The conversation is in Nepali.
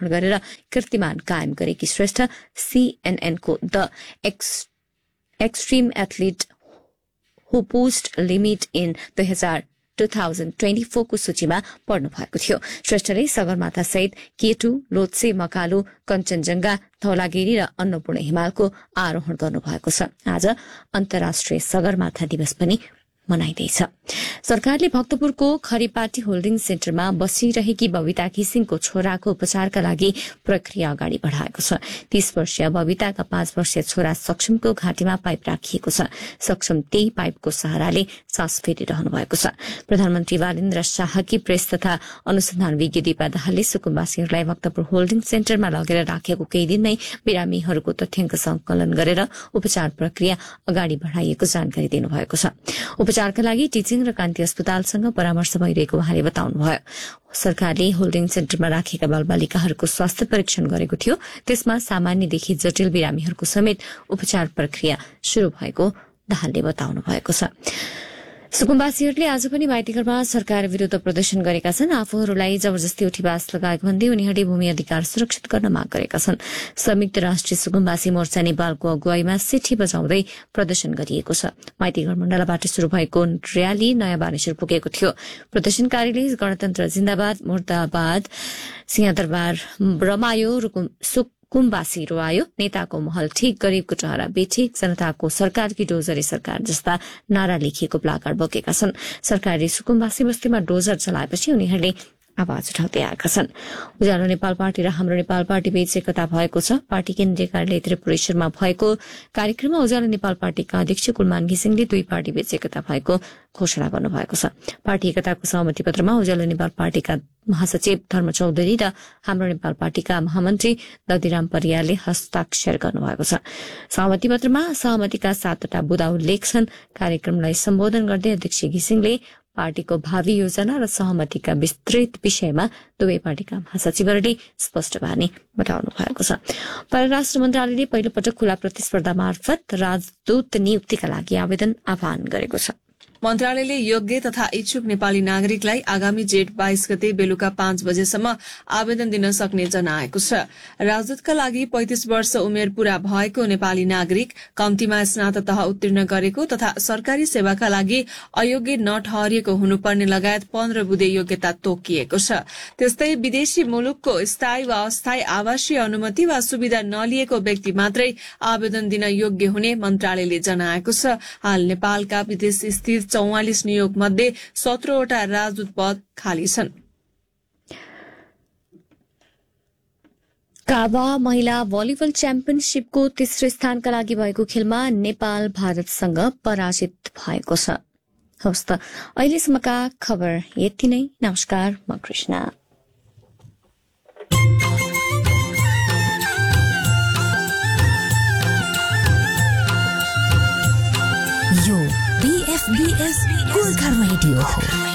आरोहण गरेर कीर्तिमान कायम गरेकी Shrestha सीएनएनको the extreme athlete who post limit in 2024 को सूचीमा पर्नु भएको थियो। श्रेष्ठले सगरमाथा सहित केटु, लोत्से, मकालु, कञ्चनजंघा, धौलागिरी र अन्नपूर्ण हिमालको आरोहण गर्नुभएको छ। आज अन्तर्राष्ट्रिय सगरमाथा दिवस पनि मनाइँदैछ। सरकारले भक्तपुरको खरीपाटी होल्डिङ सेन्टरमा बसिरहेकी बबिता घिसिङको छोराको उपचारका लागि प्रक्रिया अगाडि बढ़ाएको छ। 30 वर्षीय बबिताका 5 वर्षीय छोरा सक्षमको घाँटीमा पाइप राखिएको छ। सक्षम त्यही पाइपको सहाराले सास फेरिरहनु भएको छ। प्रधानमन्त्री बालेन्द्र शाहकी प्रेस तथा अनुसन्धान विज्ञ दीपा दाहालले सुकुम्बासीहरूलाई भक्तपुर होल्डिङ सेन्टरमा लगेर राखेको केही दिनमै बिरामीहरूको तथ्याङ्क संकलन गरेर उपचार प्रक्रिया अगाडि बढ़ाइएको जानकारी दिनुभएको छ। उपचारका लागि टिचिङ र कान्ति अस्पतालसँग परामर्श भइरहेको उहाँले बताउनुभयो। सरकारले होल्डिङ सेन्टरमा राखेका बालबालिकाहरूको स्वास्थ्य परीक्षण गरेको थियो। त्यसमा सामान्यदेखि जटिल बिरामीहरूको समेत उपचार प्रक्रिया शुरू भएको दाहालले बताउनु भएको छ। सुकुम्बासीहरूले आज पनि माइतीघरमा सरकार विरूद्ध प्रदर्शन गरेका छन्। आफूहरूलाई जबरजस्ती उठीवास लगाएको भन्दै उनीहरूले भूमि अधिकार सुरक्षित गर्न माग गरेका छन्। संयुक्त राष्ट्रिय सुकुम्बासी मोर्चा नेपालको अगुवाईमा सिठी बजाउँदै प्रदर्शन गरिएको छ। माइतीघर मण्डलबाट शुरू भएको र्याली नयाँ बानेश्वर पुगेको थियो। प्रदर्शनकारीले गणतन्त्र जिन्दाबाद, मुर्दाबाद, सिंहदरबार रमायो, कुम्बासी रोआयो, नेताको महल ठीक, गरीबको टहरा बेठिक, जनताको सरकार की डोजरी सरकार जस्ता नारा लेखिएको प्लाकार्ड बोकेका छन्। सरकारले सुकुम्बासी बस्तीमा डोजर चलाएपछि उनीहरूले आवाज उठाउँदै आएका छन्। उज्यालो नेपाल पार्टी र हाम्रो नेपाल पार्टी बीच एकता भएको छ। पार्टी केन्द्रीय कार्यालय त्रिपुरेश्वरमा भएको कार्यक्रममा उज्यालो नेपाल पार्टीका अध्यक्ष कुलमान घिसिङले दुई पार्टी बीच एकता भएको घोषणा गर्नुभएको छ। पार्टी एकताको सहमति पत्रमा उज्यालो नेपाल पार्टीका महासचिव धर्म चौधरी र हाम्रो नेपाल पार्टीका महामन्त्री दधिराम परियारले हस्ताक्षर गर्नुभएको छ। सहमति पत्रमा सहमतिका 7वटा बुँदा उल्लेख छन्। कार्यक्रमलाई सम्बोधन गर्दै अध्यक्ष घिसिङले पार्टीको भावी योजना र सहमतिका विस्तृत विषयमा दुवै पार्टीका महासचिवहरूले स्पष्ट बानी बताउनु भएको छ। परराष्ट्र मन्त्रालयले पहिलो पटक खुला प्रतिस्पर्धा मार्फत राजदूत नियुक्तिका लागि आवेदन आह्वान गरेको छ। मन्त्रालयले योग्य तथा इच्छुक नेपाली नागरिकलाई आगामी जेठ 22 गते बेलुका 5 बजेसम्म आवेदन दिन सक्ने जनाएको छ। राजदूतका लागि 35 वर्ष उमेर पूरा भएको नेपाली नागरिक, कम्तीमा स्नातक उत्तीर्ण गरेको तथा सरकारी सेवाका लागि अयोग्य नठहरिएको हुनुपर्ने लगायत 15 बुँदे योग्यता तोकिएको छ। त्यस्तै विदेशी मुलुकको स्थायी वा अस्थायी आवासीय अनुमति वा सुविधा नलिएको व्यक्ति मात्रै आवेदन दिन योग्य हुने मन्त्रालयले जनाएको छ। हाल नेपालका विदेश स्थित 44 नियोग मध्ये 17वटा राजदूत पद खाली छन्। काबा महिला भलिबल च्याम्पियनशीपको तेस्रो स्थानका लागि भएको खेलमा नेपाल भारतसँग पराजित भएको छ। हवस् त अहिलेसम्मका खबर यति नै। नमस्कार, म कृष्णा। यो BFBS गोर्खा रेडियो हो।